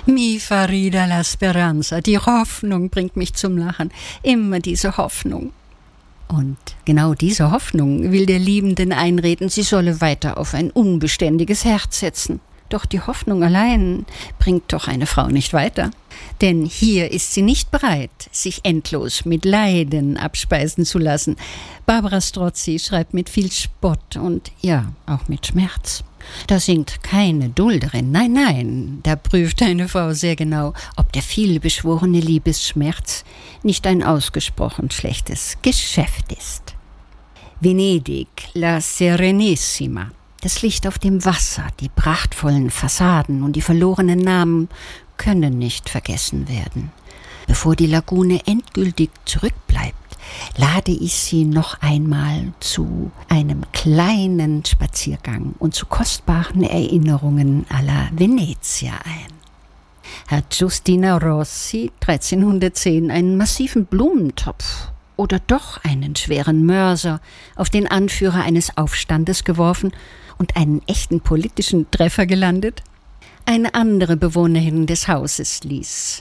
Mi fa rida la speranza. Die Hoffnung bringt mich zum Lachen. Immer diese Hoffnung. Und genau diese Hoffnung will der Liebenden einreden, sie solle weiter auf ein unbeständiges Herz setzen. Doch die Hoffnung allein bringt doch eine Frau nicht weiter. Denn hier ist sie nicht bereit, sich endlos mit Leiden abspeisen zu lassen. Barbara Strozzi schreibt mit viel Spott und ja, auch mit Schmerz. Da singt keine Dulderin, nein, nein, da prüft eine Frau sehr genau, ob der vielbeschworene Liebesschmerz nicht ein ausgesprochen schlechtes Geschäft ist. Venedig, la Serenissima. Das Licht auf dem Wasser, die prachtvollen Fassaden und die verlorenen Namen können nicht vergessen werden. Bevor die Lagune endgültig zurückbleibt, lade ich Sie noch einmal zu einem kleinen Spaziergang und zu kostbaren Erinnerungen alla Venezia ein. Hat Giustina Rossi 1310 einen massiven Blumentopf oder doch einen schweren Mörser auf den Anführer eines Aufstandes geworfen und einen echten politischen Treffer gelandet? Eine andere Bewohnerin des Hauses ließ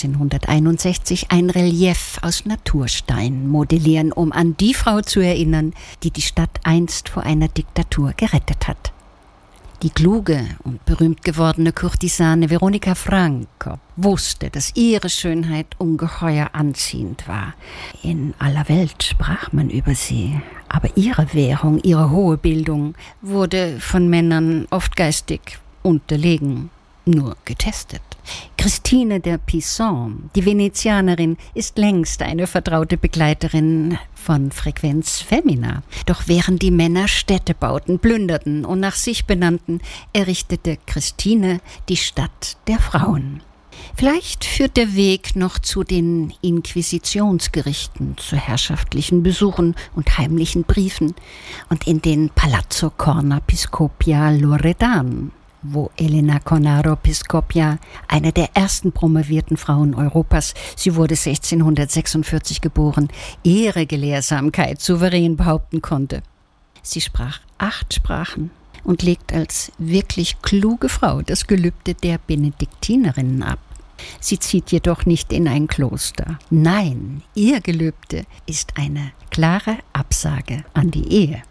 1861 ein Relief aus Naturstein modellieren, um an die Frau zu erinnern, die die Stadt einst vor einer Diktatur gerettet hat. Die kluge und berühmt gewordene Kurtisane Veronica Franco wusste, dass ihre Schönheit ungeheuer anziehend war. In aller Welt sprach man über sie, aber ihre Währung, ihre hohe Bildung wurde von Männern oft geistig unterlegen, nur getestet. Christine de Pizan, die Venezianerin, ist längst eine vertraute Begleiterin von Frequenz Femina. Doch während die Männer Städte bauten, plünderten und nach sich benannten, errichtete Christine die Stadt der Frauen. Vielleicht führt der Weg noch zu den Inquisitionsgerichten, zu herrschaftlichen Besuchen und heimlichen Briefen und in den Palazzo Corna Piscopia Loredan, wo Elena Cornaro Piscopia, eine der ersten promovierten Frauen Europas, sie wurde 1646 geboren, ihre Gelehrsamkeit souverän behaupten konnte. Sie sprach 8 Sprachen und legt als wirklich kluge Frau das Gelübde der Benediktinerinnen ab. Sie zieht jedoch nicht in ein Kloster. Nein, ihr Gelübde ist eine klare Absage an die Ehe.